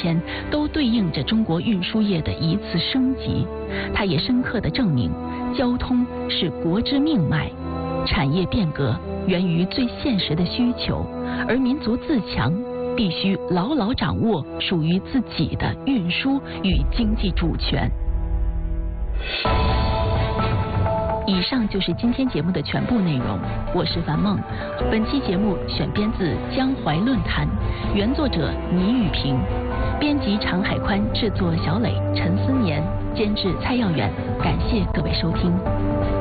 迁，都对应着中国运输业的一次升级。它也深刻地证明，交通是国之命脉，产业变革源于最现实的需求，而民族自强必须牢牢掌握属于自己的运输与经济主权。以上就是今天节目的全部内容，我是樊梦。本期节目选编自江淮论坛，原作者倪雨萍，编辑常海宽，制作小磊、陈思年，监制蔡耀远。感谢各位收听。